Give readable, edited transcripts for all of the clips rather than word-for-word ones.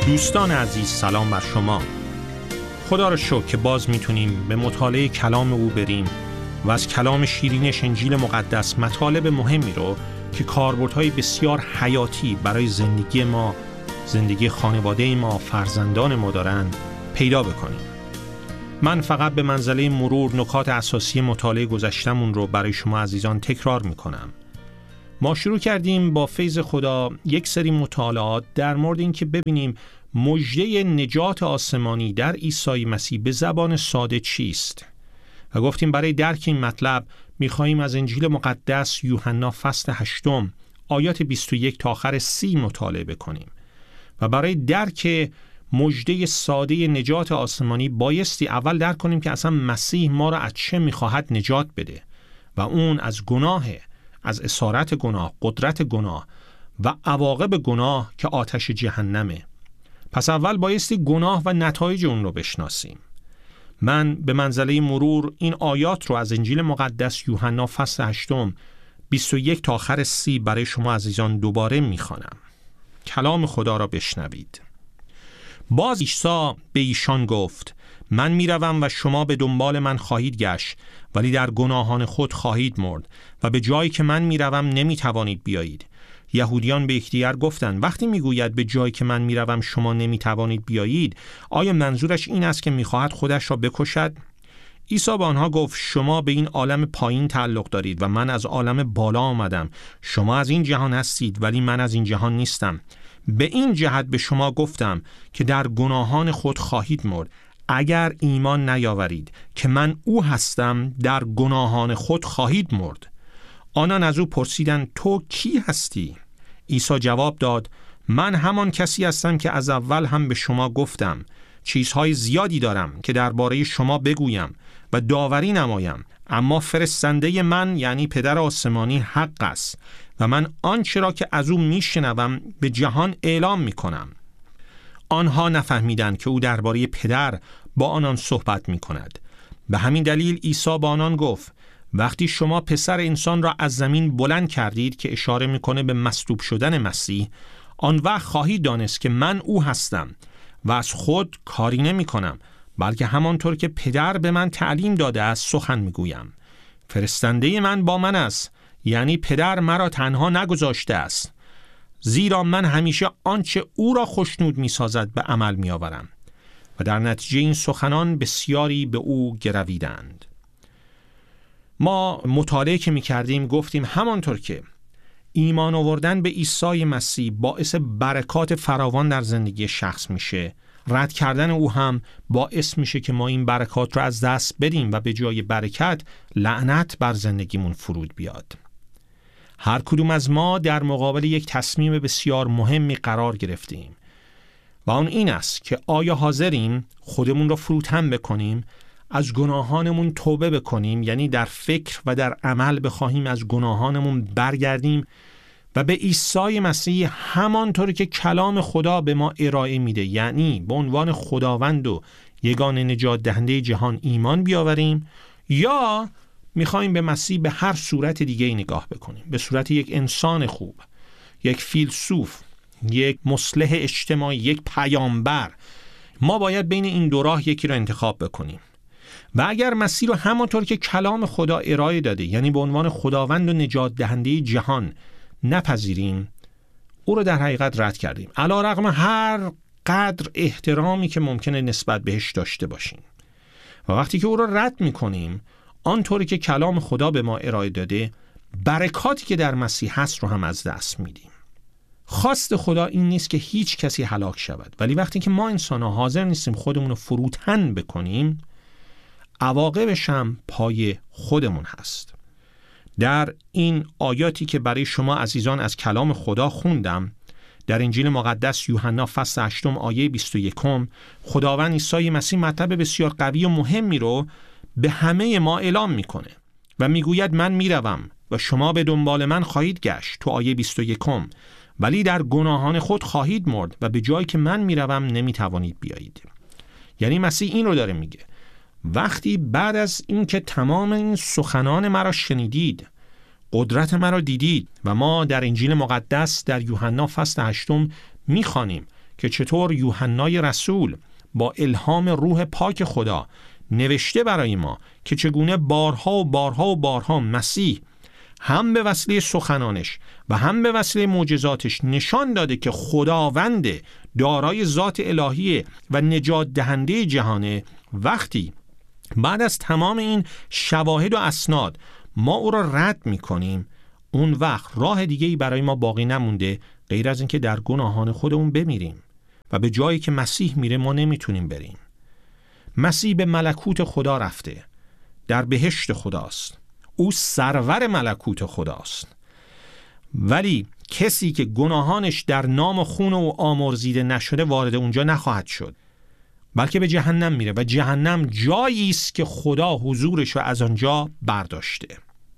دوستان عزیز، سلام بر شما. خدا را شکر که باز میتونیم به مطالعه کلام او بریم و از کلام شیرینش انجیل مقدس مطالب مهمی رو که کاربردهای بسیار حیاتی برای زندگی ما، زندگی خانواده ما، فرزندان ما دارن پیدا بکنیم. من فقط به منزله مرور نکات اساسی مطالعه گذشتمون رو برای شما عزیزان تکرار میکنم. ما شروع کردیم با فیض خدا یک سری مطالعات در مورد این که ببینیم مژده نجات آسمانی در عیسی مسیح به زبان ساده چیست و گفتیم برای درک این مطلب می‌خواهیم از انجیل مقدس یوحنا فصل 8 آیات 21 تا آخر 30 مطالعه بکنیم و برای درک مژده ساده نجات آسمانی بایستی اول درک کنیم که اصلا مسیح ما را از چه می‌خواهد نجات بده و اون از گناهه، از اسارت گناه، قدرت گناه و عواقب گناه که آتش جهنمه. پس اول بایستی گناه و نتایج اون رو بشناسیم. من به منزله مرور این آیات رو از انجیل مقدس یوحنا فصل 8 21 تا آخر 30 برای شما عزیزان دوباره میخوانم. کلام خدا را بشنوید. باز عیسی به ایشان گفت: من میروم و شما به دنبال من خواهید گشت، ولی در گناهان خود خواهید مرد و به جایی که من میروم نمیتوانید بیایید. یهودیان به یکدیگر گفتند: وقتی میگوید به جایی که من میروم شما نمیتوانید بیایید، آیا منظورش این است که میخواهد خودش را بکشد؟ عیسی به آنها گفت: شما به این عالم پایین تعلق دارید و من از عالم بالا آمدم. شما از این جهان هستید ولی من از این جهان نیستم. به این جهت به شما گفتم که در گناهان خود خواهید مرد. اگر ایمان نیاورید که من او هستم، در گناهان خود خواهید مرد. آنان از او پرسیدند: تو کی هستی؟ عیسی جواب داد: من همان کسی هستم که از اول هم به شما گفتم. چیزهای زیادی دارم که درباره شما بگویم و داوری نمایم، اما فرستنده من یعنی پدر آسمانی حق است و من آنچه را که از او میشنوم به جهان اعلام میکنم. آنها نفهمیدند که او درباره پدر با آنان صحبت میکند. به همین دلیل عیسی با آنان گفت: وقتی شما پسر انسان را از زمین بلند کردید، که اشاره میکنه به مصلوب شدن مسیح، آن وقت خواهید دانست که من او هستم و از خود کاری نمی کنم، بلکه همانطور که پدر به من تعلیم داده است سخن میگویم. فرستنده من با من است، یعنی پدر مرا تنها نگذاشته است، زیرا من همیشه آنچه او را خوشنود میسازد به عمل میآورم. و در نتیجه این سخنان بسیاری به او گرویدند. ما مطالعه که می‌کردیم گفتیم همانطور که ایمان آوردن به عیسی مسیح باعث برکات فراوان در زندگی شخص میشه، رد کردن او هم باعث میشه که ما این برکات رو از دست بدیم و به جای برکت لعنت بر زندگیمون فرود بیاد. هر کدوم از ما در مقابل یک تصمیم بسیار مهمی قرار گرفتیم و آن این است که آیا حاضریم خودمون رو فروتن بکنیم، از گناهانمون توبه بکنیم، یعنی در فکر و در عمل بخواهیم از گناهانمون برگردیم و به عیسی مسیح همانطوری که کلام خدا به ما ارائه میده، یعنی به عنوان خداوند و یگانه نجات دهنده جهان ایمان بیاوریم، یا میخوایم به مسیح به هر صورت دیگه نگاه بکنیم، به صورت یک انسان خوب، یک فیلسوف، یک مصلح اجتماعی، یک پیامبر. ما باید بین این دو راه یکی رو انتخاب بکنیم. و اگر مسیح رو همانطور که کلام خدا ارائه داده، یعنی به عنوان خداوند و نجات دهنده جهان نپذیریم، او رو در حقیقت رد کردیم، علیرغم هر قدر احترامی که ممکنه نسبت بهش داشته باشیم. و وقتی که او رو رد میکنیم آنطوری که کلام خدا به ما ارائه داده، برکاتی که در مسیح هست رو هم از دست میدیم. خواست خدا این نیست که هیچ کسی هلاک شود، ولی وقتی که ما انسان‌ها حاضر نیستیم خودمون رو فروتن بکنیم، عواقبش هم پای خودمون هست. در این آیاتی که برای شما عزیزان از کلام خدا خوندم، در انجیل مقدس یوحنا فصل 8 آیه 21 خداوند عیسی مسیح مطلب بسیار قوی و مهمی رو به همه ما اعلام میکنه و میگوید: من میروم و شما به دنبال من خواهید گشت، تو آیه 21 ولی در گناهان خود خواهید مرد و به جایی که من میروم نمیتوانید بیایید. یعنی مسیح این رو داره میگه: وقتی بعد از این که تمام این سخنان مرا شنیدید، قدرت مرا دیدید، و ما در انجیل مقدس در یوحنا فصل 8 میخوانیم که چطور یوحنای رسول با الهام روح پاک خدا نوشته برای ما که چگونه بارها و بارها و بارها مسیح هم به وسیله سخنانش و هم به وسیله معجزاتش نشان داده که خداوند دارای ذات الهی و نجات دهنده جهانه. وقتی بعد از تمام این شواهد و اسناد ما او را رد می‌کنیم، اون وقت راه دیگه‌ای برای ما باقی نمونده غیر از اینکه در گناهان خودمون بمیریم و به جایی که مسیح میره ما نمیتونیم بریم. مسیح به ملکوت خدا رفته، در بهشت خداست، او سرور ملکوت خداست. ولی کسی که گناهانش در نام خون او آمرزیده نشده وارد اونجا نخواهد شد، بلکه به جهنم میره و جهنم جایی است که خدا حضورش رو از آنجا برداشته.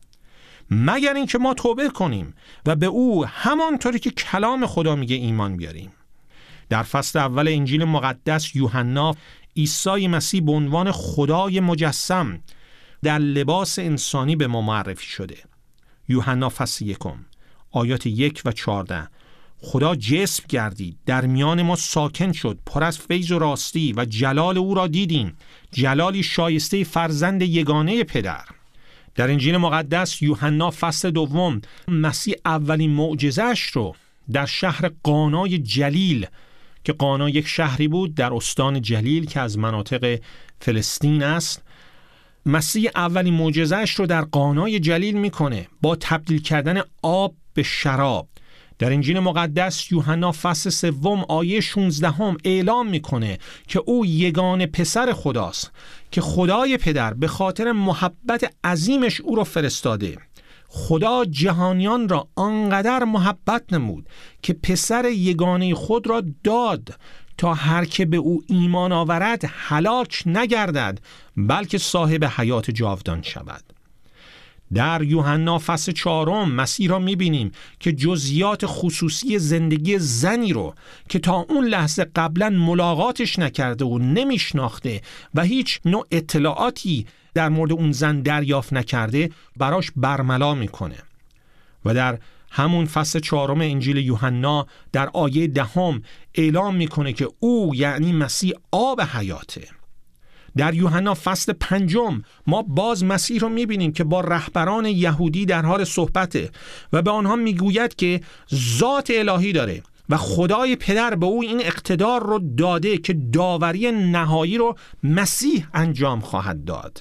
مگر اینکه ما توبه کنیم و به او همانطوری که کلام خدا میگه ایمان بیاریم. در فصل اول انجیل مقدس یوحنا عیسی مسیح به عنوان خدای مجسم در لباس انسانی به ما معرفی شده. یوحنا فصل 1 آیات 1 و 14: خدا جسم گردید، در میان ما ساکن شد، پر از فیض و راستی و جلال او را دیدیم، جلالی شایسته فرزند یگانه پدر. در انجیل مقدس یوحنا فصل 2 مسیح اولین معجزه‌اش رو در شهر قانای جلیل که قانا یک شهری بود در استان جلیل که از مناطق فلسطین است، مسیح اولین معجزه‌اش رو در قانای جلیل میکنه با تبدیل کردن آب به شراب. در انجیل مقدس یوحنا فصل 3 آیه 16 اعلام میکنه که او یگانه پسر خداست که خدای پدر به خاطر محبت عظیمش او را فرستاده. خدا جهانیان را آنقدر محبت نمود که پسر یگانه خود را داد تا هر که به او ایمان آورد هلاک نگردد بلکه صاحب حیات جاودان شود. در یوحنا فصل 4 مسیح را می‌بینیم که جزئیات خصوصی زندگی زنی رو که تا اون لحظه قبلا ملاقاتش نکرده و نمیشناخته و هیچ نوع اطلاعاتی در مورد اون زن دریافت نکرده براش برملا میکنه. و در همون فصل 4 انجیل یوحنا در آیه 10 اعلام میکنه که او یعنی مسیح آب حیاته. در یوحنا فصل 5 ما باز مسیح رو میبینیم که با رهبران یهودی در حال صحبته و به آنها میگوید که ذات الهی داره و خدای پدر به او این اقتدار رو داده که داوری نهایی رو مسیح انجام خواهد داد.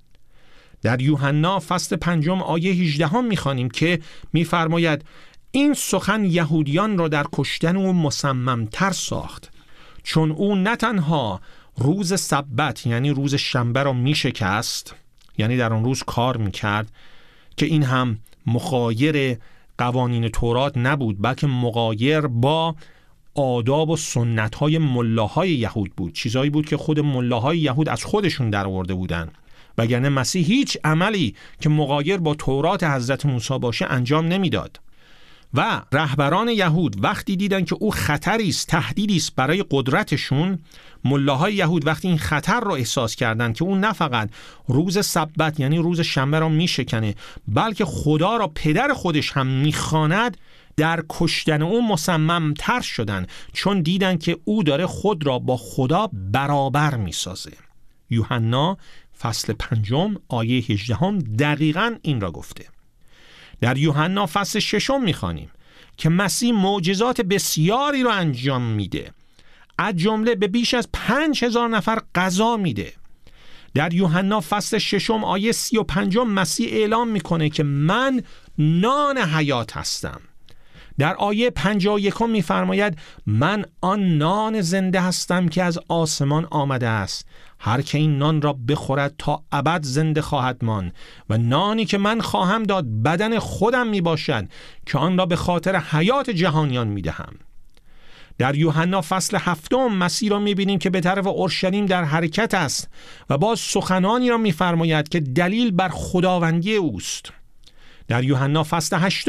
در یوحنا فصل 5 آیه 18 میخوانیم که میفرماید این سخن یهودیان را در کشتن او مصممتر ساخت، چون او نه تنها روز سبت یعنی روز شنبه را میشکست، یعنی در آن روز کار میکرد که این هم مغایر قوانین تورات نبود بلکه مغایر با آداب و سنت‌های ملاهای یهود بود، چیزایی بود که خود ملاهای یهود از خودشون در آورده بودن، وگرنه مسیح هیچ عملی که مغایر با تورات حضرت موسی باشه انجام نمیداد. و رهبران یهود وقتی دیدن که او خطری است، تهدیدی است برای قدرتشون، ملاهای یهود وقتی این خطر رو احساس کردند که اون نه فقط روز سبت یعنی روز شنبه را میشکنه بلکه خدا را پدر خودش هم میخواند، در کشتن او مصممتر شدن، چون دیدن که او داره خود را با خدا برابر میسازه. یوحنا فصل 5 آیه 18 دقیقاً این را گفته. در یوحنا فصل 6 میخوانیم که مسیح معجزات بسیاری را انجام میده، از جمله به بیش از 5000 نفر غذا میده. در یوحنا فصل 6 آیه 35 مسیح اعلام میکنه که من نان حیات هستم. در آیه 51 میفرماید من آن نان زنده هستم که از آسمان آمده است، هر که این نان را بخورد تا ابد زنده خواهد ماند و نانی که من خواهم داد بدن خودم می باشد که آن را به خاطر حیات جهانیان می دهم. در یوحنا فصل 7 مسیح را می بینیم که به طرف اورشلیم در حرکت است و باز سخنانی را می فرماید که دلیل بر خداوندی اوست. در یوحنا فصل 8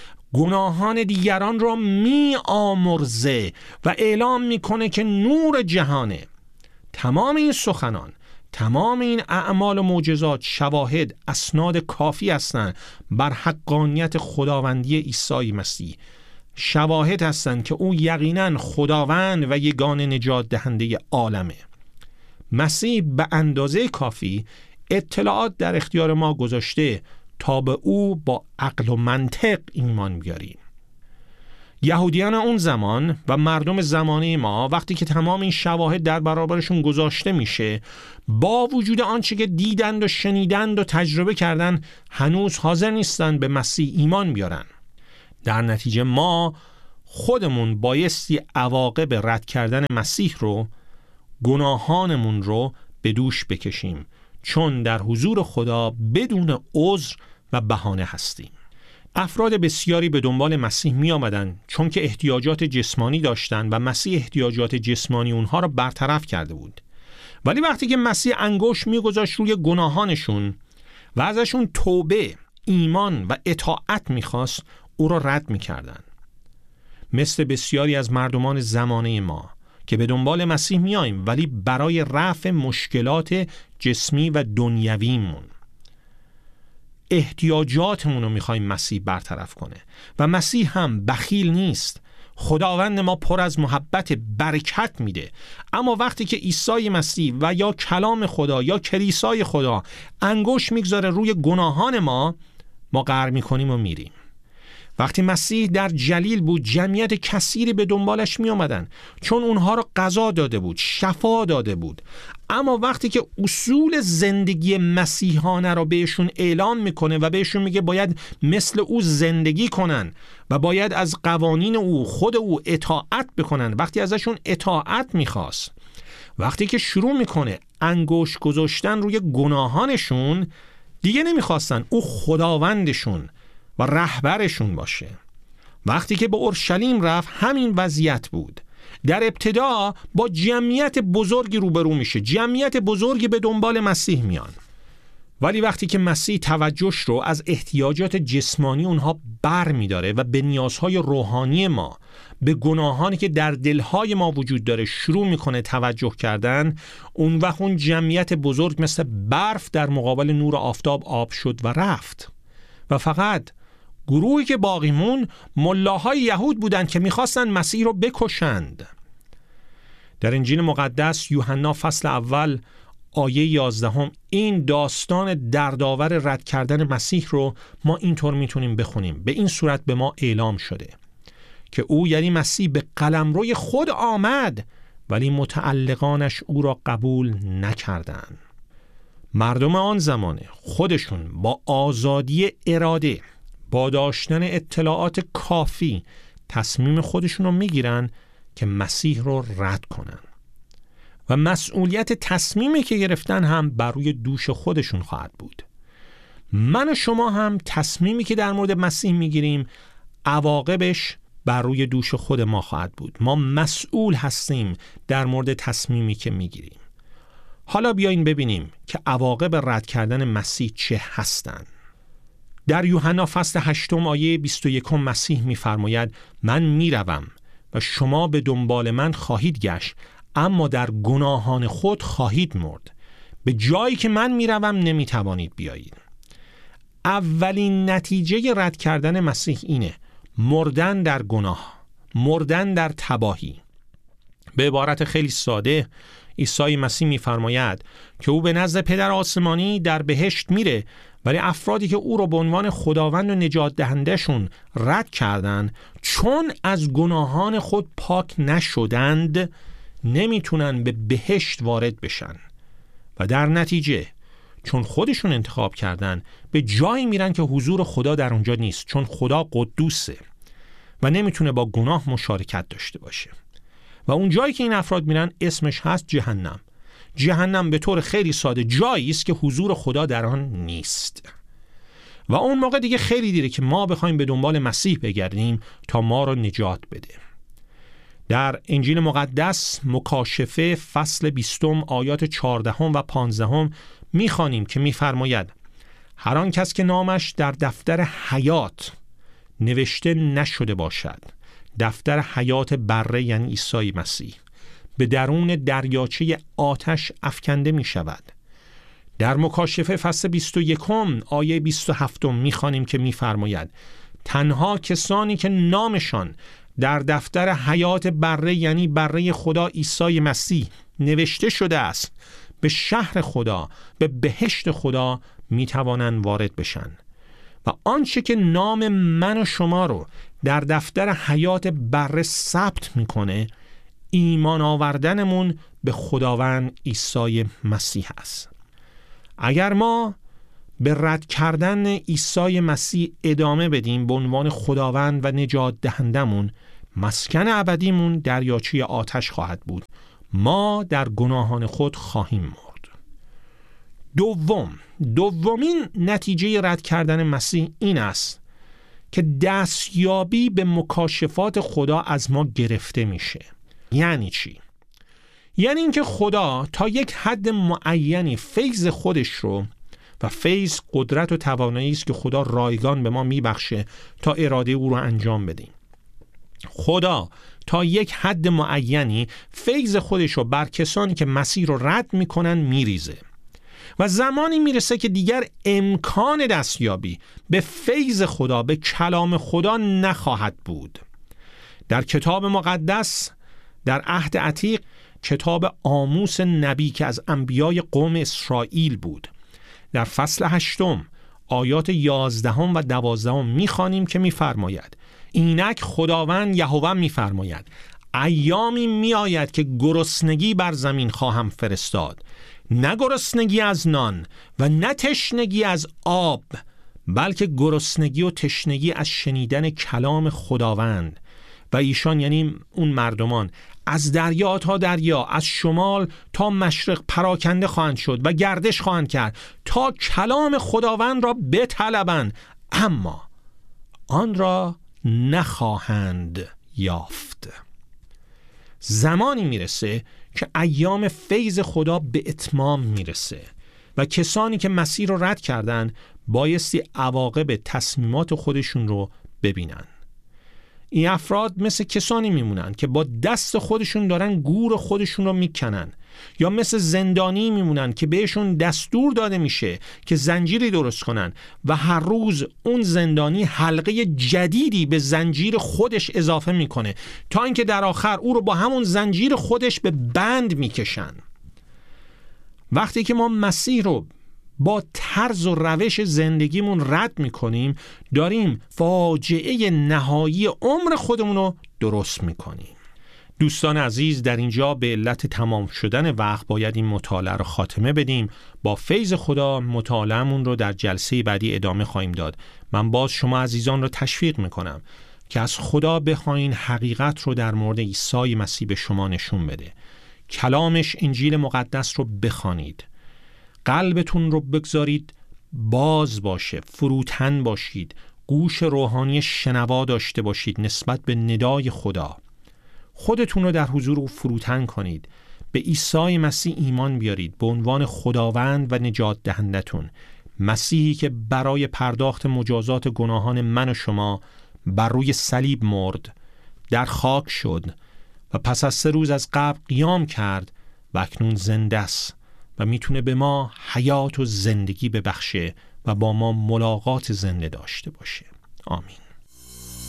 گناهان دیگران را می آمرزه و اعلام می کنه که نور جهانه. تمام این سخنان، تمام این اعمال و معجزات شواهد، اسناد کافی هستند بر حقانیت خداوندی عیسی مسیح شواهد هستند که او یقیناً خداوند و یگانه نجات دهنده عالمه. مسیح به اندازه کافی اطلاعات در اختیار ما گذاشته تا به او با عقل و منطق ایمان بیاریم. یهودیان اون زمان و مردم زمانه ما وقتی که تمام این شواهد در برابرشون گذاشته میشه، با وجود آنچه که دیدند و شنیدند و تجربه کردند هنوز حاضر نیستند به مسیح ایمان بیارن. در نتیجه ما خودمون بایستی عواقب رد کردن مسیح رو، گناهانمون رو به دوش بکشیم، چون در حضور خدا بدون عذر و بهانه هستیم. افراد بسیاری به دنبال مسیح می آمدن چون که احتیاجات جسمانی داشتن و مسیح احتیاجات جسمانی اونها را برطرف کرده بود. ولی وقتی که مسیح انگشت می گذاشت روی گناهانشون و ازشون توبه، ایمان و اطاعت می خواست، او را رد می کردن. مثل بسیاری از مردمان زمانه ما که به دنبال مسیح می آییم ولی برای رفع مشکلات جسمی و دنیویمون، احتیاجاتمون رو میخوایم مسیح برطرف کنه. و مسیح هم بخیل نیست. خداوند ما پر از محبت، برکت میده. اما وقتی که عیسی مسیح و یا کلام خدا یا کلیسای خدا انگشت میگذاره روی گناهان ما قهر میکنیم و میریم. وقتی مسیح در جلیل بود جمعیت کثیری به دنبالش می آمدن چون اونها را غذا داده بود، شفا داده بود. اما وقتی که اصول زندگی مسیحانه را بهشون اعلام میکنه و بهشون میگه باید مثل او زندگی کنن و باید از قوانین او، خود او اطاعت بکنن، وقتی ازشون اطاعت میخواست، وقتی که شروع میکنه انگشت گذاشتن روی گناهانشون، دیگه نمیخواستن او خداوندشون و رهبرشون باشه. وقتی که به اورشلیم رفت همین وضعیت بود. در ابتدا با جمعیت بزرگی روبرو میشه، جمعیت بزرگی به دنبال مسیح میان. ولی وقتی که مسیح توجهش رو از احتیاجات جسمانی اونها بر میداره و به نیازهای روحانی ما، به گناهانی که در دلهای ما وجود داره شروع میکنه توجه کردن، اون وقت اون جمعیت بزرگ مثل برف در مقابل نور آفتاب آب شد و رفت. و فقط گروهی که باقیمون ملاهای یهود بودند که میخواستن مسیح رو بکشند. در انجیل مقدس یوحنا فصل اول آیه 11 این داستان دردآور رد کردن مسیح رو ما اینطور میتونیم بخونیم. به این صورت به ما اعلام شده که او یعنی مسیح به قلمروی خود آمد ولی متعلقانش او را قبول نکردند. مردم آن زمانه خودشون با آزادی اراده، با داشتن اطلاعات کافی تصمیم خودشون رو میگیرن که مسیح رو رد کنن و مسئولیت تصمیمی که گرفتن هم بر روی دوش خودشون خواهد بود. من و شما هم تصمیمی که در مورد مسیح میگیریم عواقبش بر روی دوش خود ما خواهد بود. ما مسئول هستیم در مورد تصمیمی که میگیریم. حالا بیاین ببینیم که عواقب رد کردن مسیح چه هستند. در یوحنا فصل 8 آیه 21 مسیح می‌فرماید من میروم و شما به دنبال من خواهید گشت اما در گناهان خود خواهید مرد. به جایی که من میروم نمیتوانید بیایید. اولین نتیجه رد کردن مسیح اینه: مردن در گناه، مردن در تباهی. به عبارت خیلی ساده عیسی مسیح می‌فرماید که او به نزد پدر آسمانی در بهشت میره، ولی افرادی که او را به عنوان خداوند و نجات دهندهشون رد کردند چون از گناهان خود پاک نشدند نمیتونن به بهشت وارد بشن و در نتیجه چون خودشون انتخاب کردن به جایی میرن که حضور خدا در اونجا نیست، چون خدا قدوسه و نمیتونه با گناه مشارکت داشته باشه. و اون جایی که این افراد میرن اسمش هست جهنم. جهنم به طور خیلی ساده جایی است که حضور خدا در آن نیست. و اون موقع دیگه خیلی دیره که ما بخوایم به دنبال مسیح بگردیم تا ما رو نجات بده. در انجیل مقدس مکاشفه فصل 20 آیات 14 و 15 میخوانیم که میفرماید هر آن کس که نامش در دفتر حیات نوشته نشده باشد، دفتر حیات بره یعنی عیسی مسیح، به درون دریاچه آتش افکنده می شود. در مکاشفه فصل 21 آیه 27 میخوانیم که میفرماید تنها کسانی که نامشان در دفتر حیات بره، یعنی بره خدا عیسی مسیح نوشته شده است، به شهر خدا، به بهشت خدا میتوانند وارد بشن. و آنچه که نام من و شما رو در دفتر حیات بره ثبت میکنه ایمان آوردنمون به خداوند عیسی مسیح است. اگر ما به رد کردن عیسی مسیح ادامه بدیم به عنوان خداوند و نجات دهندمون، مسکن ابدیمون دریاچه آتش خواهد بود. ما در گناهان خود خواهیم مرد. دومین نتیجه رد کردن مسیح این است که دستیابی به مکاشفات خدا از ما گرفته میشه. یعنی چی؟ یعنی اینکه خدا تا یک حد معینی فیض خودش رو، و فیض قدرت و توانایی است که خدا رایگان به ما میبخشه تا اراده او رو انجام بدیم. خدا تا یک حد معینی فیض خودش رو بر کسانی که مسیح رو رد میکنن میریزه و زمانی میرسه که دیگر امکان دستیابی به فیض خدا، به کلام خدا نخواهد بود. در کتاب مقدس در عهد عتیق، کتاب آموس نبی که از انبیای قوم اسرائیل بود، در فصل 8 آیات 11 و 12 میخوانیم که میفرماید: اینک خداوند یهوه میفرماید ایامی میآید که گرسنگی بر زمین خواهم فرستاد، نه گرسنگی از نان و نه تشنگی از آب، بلکه گرسنگی و تشنگی از شنیدن کلام خداوند. و ایشان یعنی اون مردمان از دریا تا دریا، از شمال تا مشرق پراکنده خواهند شد و گردش خواهند کرد تا کلام خداوند را بطلبند، اما آن را نخواهند یافت. زمانی میرسه که ایام فیض خدا به اتمام میرسه و کسانی که مسیح رو رد کردن بایستی عواقب تصمیمات خودشون رو ببینن. این افراد مثل کسانی میمونن که با دست خودشون دارن گور خودشون رو میکنن، یا مثل زندانی میمونن که بهشون دستور داده میشه که زنجیری درست کنن و هر روز اون زندانی حلقه جدیدی به زنجیر خودش اضافه میکنه تا اینکه در آخر او رو با همون زنجیر خودش به بند میکشن. وقتی که ما مسیح رو با طرز و روش زندگیمون رد میکنیم، داریم فاجعه نهایی عمر خودمون رو درست میکنیم. دوستان عزیز، در اینجا به علت تمام شدن وقت باید این مطالعه رو خاتمه بدیم. با فیض خدا مطالعه‌مون رو در جلسه بعدی ادامه خواهیم داد. من باز شما عزیزان رو تشویق میکنم که از خدا بخواین حقیقت رو در مورد عیسی مسیح به شما نشون بده. کلامش، انجیل مقدس رو بخوانید. قلبتون رو بگذارید باز باشه، فروتن باشید، گوش روحانی شنوا داشته باشید نسبت به ندای خدا. خودتون رو در حضور او فروتن کنید، به عیسی مسیح ایمان بیارید به عنوان خداوند و نجات دهندتون، مسیحی که برای پرداخت مجازات گناهان من و شما بر روی صلیب مرد، در خاک شد و پس از 3 روز از قبر قیام کرد و اکنون زنده است و میتونه به ما حیات و زندگی ببخشه و با ما ملاقات زنده داشته باشه. آمین.